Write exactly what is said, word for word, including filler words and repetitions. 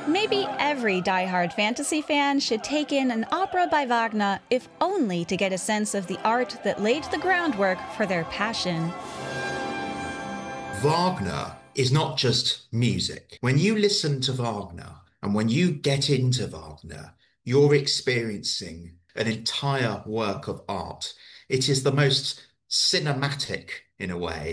Maybe every die-hard fantasy fan should take in an opera by Wagner, if only to get a sense of the art that laid the groundwork for their passion. Wagner is not just music. When you listen to Wagner and when you get into Wagner, you're experiencing an entire work of art. It is the most cinematic in a way.